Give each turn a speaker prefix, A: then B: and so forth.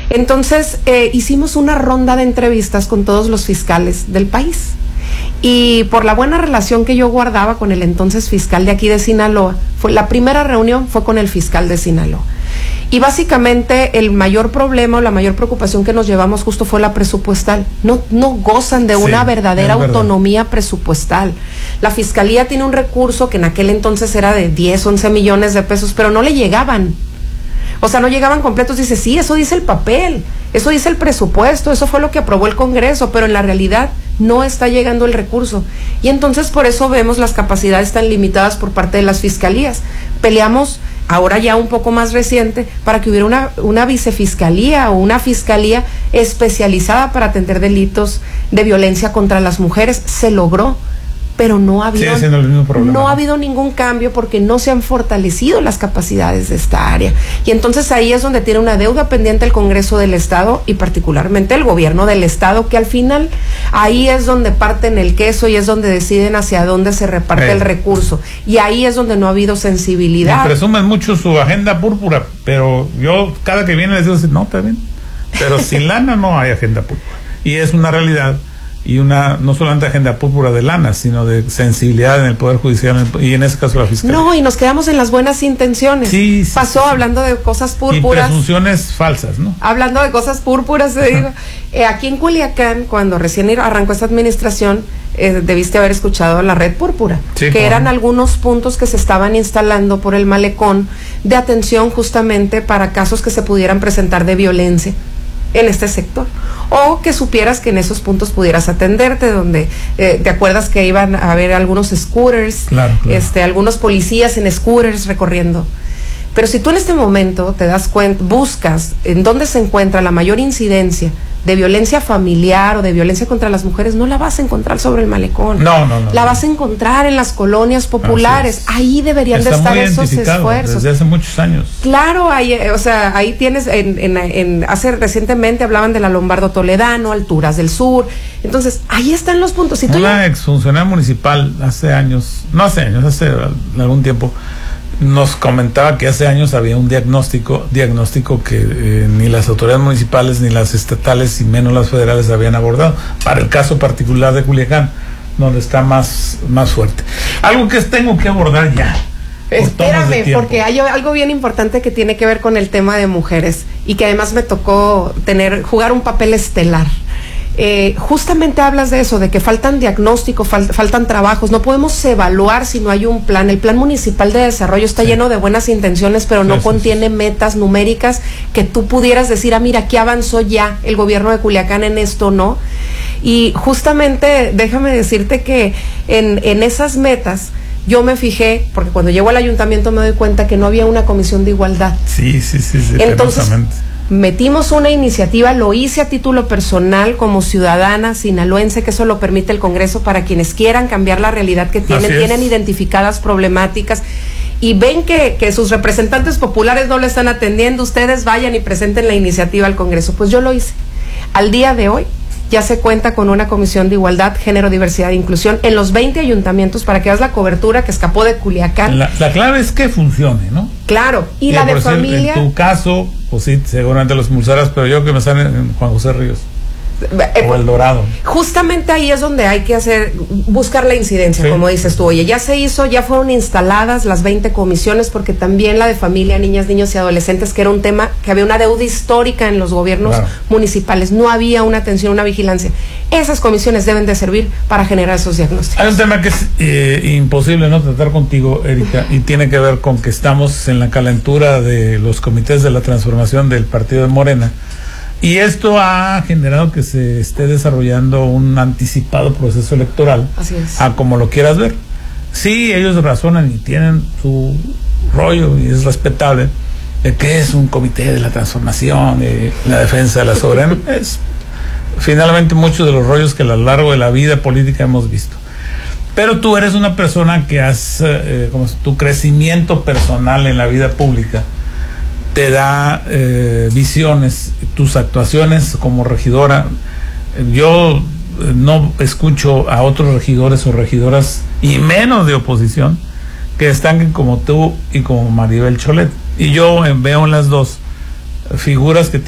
A: Entonces hicimos una ronda de entrevistas con todos los fiscales del país. Y por la buena relación que yo guardaba con el entonces fiscal de aquí de Sinaloa, la primera reunión fue con el fiscal de Sinaloa. Y básicamente el mayor problema o la mayor preocupación que nos llevamos justo fue la presupuestal. No gozan de una verdadera autonomía presupuestal. La fiscalía tiene un recurso que en aquel entonces era de 10, 11 millones de pesos, pero no le llegaban. O sea, no llegaban completos. Dice, sí, eso dice el papel, eso dice el presupuesto, eso fue lo que aprobó el Congreso, pero en la realidad no está llegando el recurso. Y entonces por eso vemos las capacidades tan limitadas por parte de las fiscalías. Peleamos, ahora ya un poco más reciente, para que hubiera una vicefiscalía o una fiscalía especializada para atender delitos de violencia contra las mujeres. Se logró, pero no ha habido ningún cambio porque no se han fortalecido las capacidades de esta área. Y entonces ahí es donde tiene una deuda pendiente el Congreso del Estado y particularmente el gobierno del Estado, que al final ahí es donde parten el queso y es donde deciden hacia dónde se reparte el recurso. Y ahí es donde no ha habido sensibilidad.
B: Me presumen mucho su agenda púrpura, pero yo cada que viene les digo, no, está bien, pero sin lana no hay agenda púrpura. Y es una realidad. Y no solamente agenda púrpura de lana, sino de sensibilidad en el Poder Judicial y en ese caso la Fiscalía.
A: No, y nos quedamos en las buenas intenciones. Pasó hablando de cosas púrpuras.
B: Y presunciones falsas, ¿no?
A: Hablando de cosas púrpuras, aquí en Culiacán, cuando recién arrancó esta administración, debiste haber escuchado la Red Púrpura, que eran algunos puntos que se estaban instalando por el malecón de atención justamente para casos que se pudieran presentar de violencia en este sector, o que supieras que en esos puntos pudieras atenderte, donde te acuerdas que iban a haber algunos scooters, algunos policías en scooters recorriendo. Pero si tú en este momento te das cuenta, buscas en dónde se encuentra la mayor incidencia de violencia familiar o de violencia contra las mujeres, no la vas a encontrar sobre el malecón.
B: No.
A: La vas a encontrar en las colonias populares. Ahí deberían de estar esos esfuerzos.
B: Desde hace muchos años.
A: Claro, ahí tienes, hace recientemente hablaban de la Lombardo Toledano, Alturas del Sur. Entonces, ahí están los puntos.
B: Una exfuncionaria municipal hace algún tiempo, nos comentaba que hace años había un diagnóstico que ni las autoridades municipales, ni las estatales, y menos las federales habían abordado, para el caso particular de Culiacán, donde está más fuerte. Algo que tengo que abordar ya.
A: Espérame, porque hay algo bien importante que tiene que ver con el tema de mujeres, y que además me tocó jugar un papel estelar. Justamente hablas de eso, de que faltan diagnósticos, faltan trabajos, no podemos evaluar si no hay un plan. El plan municipal de desarrollo está lleno de buenas intenciones, pero no contiene metas numéricas que tú pudieras decir, mira, aquí avanzó ya el gobierno de Culiacán en esto, ¿no? Y justamente déjame decirte que en esas metas yo me fijé, porque cuando llego al ayuntamiento me doy cuenta que no había una comisión de igualdad.
B: Sí.
A: Entonces metimos una iniciativa, lo hice a título personal como ciudadana sinaloense, que eso lo permite el Congreso para quienes quieran cambiar la realidad que tienen identificadas problemáticas y ven que sus representantes populares no le están atendiendo, ustedes vayan y presenten la iniciativa al Congreso. Pues yo lo hice. Al día de hoy ya se cuenta con una comisión de igualdad, género, diversidad e inclusión en los 20 ayuntamientos, para que veas la cobertura que escapó de Culiacán.
B: La clave es que funcione, ¿no?
A: Claro, y la de familia.
B: En tu caso, pues sí, seguramente los impulsarás, pero yo que me sale en Juan José Ríos. O El Dorado.
A: Justamente ahí es donde hay que buscar la incidencia, como dices tú. Oye, ya se hizo, ya fueron instaladas las 20 comisiones, porque también la de familia, niñas, niños y adolescentes, que era un tema que había una deuda histórica en los gobiernos municipales, no había una atención, una vigilancia. Esas comisiones deben de servir para generar esos diagnósticos.
B: Hay un tema que es imposible no tratar contigo, Erika, y tiene que ver con que estamos en la calentura de los comités de la transformación del partido de Morena. Y esto ha generado que se esté desarrollando un anticipado proceso electoral, a como lo quieras ver. Sí, ellos razonan y tienen su rollo, y es respetable, de que es un comité de la transformación, la defensa de la soberanía. Es finalmente muchos de los rollos que a lo largo de la vida política hemos visto. Pero tú eres una persona que como tu crecimiento personal en la vida pública te da visiones, tus actuaciones como regidora. Yo no escucho a otros regidores o regidoras, y menos de oposición, que destaquen como tú y como Maribel Cholet. Y yo veo en las dos figuras que